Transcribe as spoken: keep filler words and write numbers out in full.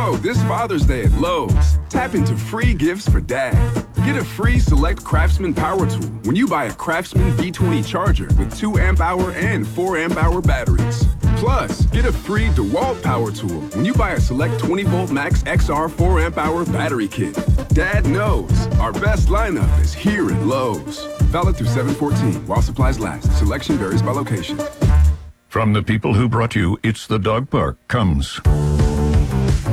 So this Father's Day at Lowe's, tap into free gifts for dad. Get a free Select Craftsman power tool when you buy a Craftsman V twenty charger with two amp hour and four amp hour batteries. Plus, get a free DeWalt power tool when you buy a Select twenty volt Max X R four amp hour battery kit. Dad knows our best lineup is here at Lowe's. Valid through seven fourteen while supplies last. Selection varies by location. From the people who brought you It's the Dog Park comes